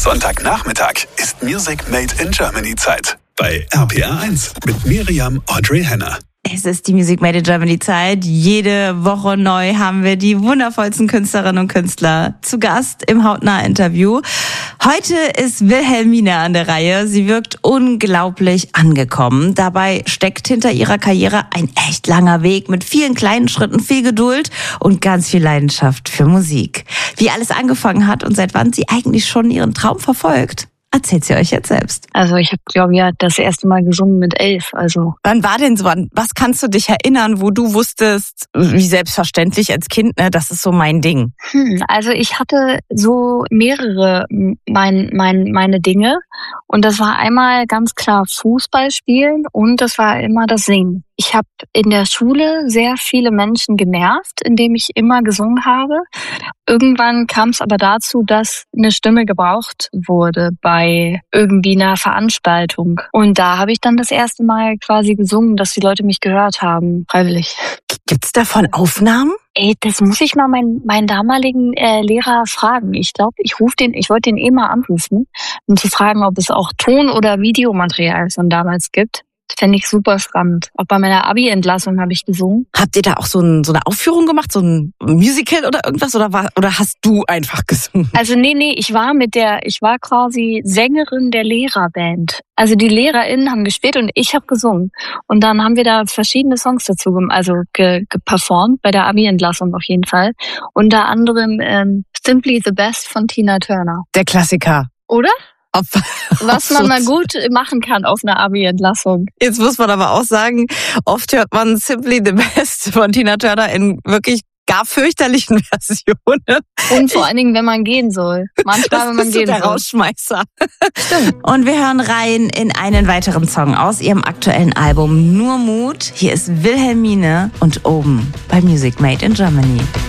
Sonntagnachmittag ist Music Made in Germany Zeit. Bei RPR 1 mit Miriam Audrey Henner. Es ist die Music Made in Germany Zeit. Jede Woche neu haben wir die wundervollsten Künstlerinnen und Künstler zu Gast im Hautnah-Interview. Heute ist Wilhelmine an der Reihe. Sie wirkt unglaublich angekommen. Dabei steckt hinter ihrer Karriere ein echt langer Weg mit vielen kleinen Schritten, viel Geduld und ganz viel Leidenschaft für Musik. Wie alles angefangen hat und seit wann sie eigentlich schon ihren Traum verfolgt, erzählt sie euch jetzt selbst. Also ich habe, glaube ich, das erste Mal gesungen mit 11. Also wann war denn so? Was kannst du dich erinnern, wo du wusstest, wie selbstverständlich als Kind, ne, das ist so mein Ding? Also ich hatte so mehrere meine Dinge. Und das war einmal ganz klar Fußball spielen und das war immer das Singen. Ich habe in der Schule sehr viele Menschen genervt, indem ich immer gesungen habe. Irgendwann kam es aber dazu, dass eine Stimme gebraucht wurde bei irgendwie einer Veranstaltung. Und da habe ich dann das erste Mal quasi gesungen, dass die Leute mich gehört haben, freiwillig. Gibt's davon Aufnahmen? Das muss ich mal meinen damaligen Lehrer fragen. Ich glaube, ich wollte den mal anrufen, um zu fragen, ob es auch Ton- oder Videomaterial von damals gibt. Das fände ich super spannend. Auch bei meiner Abi-Entlassung habe ich gesungen. Habt ihr da auch so eine Aufführung gemacht, so ein Musical oder irgendwas? Oder hast du einfach gesungen? Also nee, ich war quasi Sängerin der Lehrerband. Also die LehrerInnen haben gespielt und ich habe gesungen. Und dann haben wir da verschiedene Songs dazu performt, bei der Abi-Entlassung auf jeden Fall. Unter anderem Simply the Best von Tina Turner. Der Klassiker. Oder? Was man mal gut machen kann auf einer Abi-Entlassung. Jetzt muss man aber auch sagen, oft hört man Simply the Best von Tina Turner in wirklich gar fürchterlichen Versionen. Und vor allen Dingen, wenn man gehen soll. Manchmal, wenn man gehen soll. Der Rausschmeißer. Stimmt. Und wir hören rein in einen weiteren Song aus ihrem aktuellen Album Nur Mut. Hier ist Wilhelmine und oben bei Music Made in Germany.